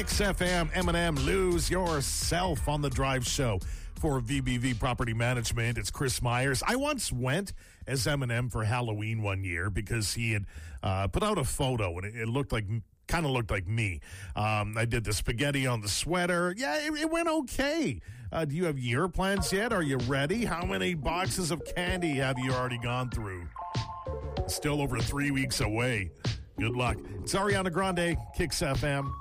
XFM, Eminem, Lose Yourself on the Drive Show for VBV Property Management. It's Chris Myers. I once went as Eminem for Halloween one year because he had put out a photo and it looked like kind of looked like me. I did the spaghetti on the sweater. Yeah, it went okay. Do you have your plans yet? Are you ready? How many boxes of candy have you already gone through? Still over 3 weeks away. Good luck. It's Ariana Grande, Kicks FM.